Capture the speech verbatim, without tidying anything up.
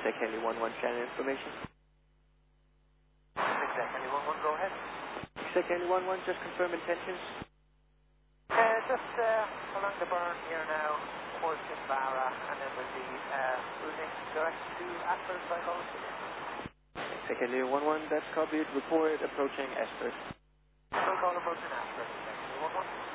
Exec Henry one one, channel information. Exec Henry one one, go ahead. Exec Henry one one, just confirm intentions. Uh, just uh, along the burn here now, towards Kinvara, and then we'll be uh, moving direct to Ashford Psychology. Exec Henry one one, that's copied. Report approaching Ashford. Protocol approaching Ashford, Exec Henry one one.